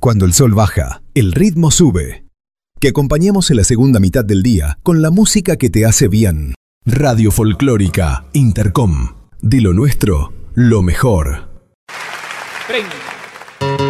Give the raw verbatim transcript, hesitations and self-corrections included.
Cuando el sol baja, el ritmo sube. Que acompañemos en la segunda mitad del día con la música que te hace bien. Radio Folclórica Intercom. De lo nuestro, lo mejor. treinta.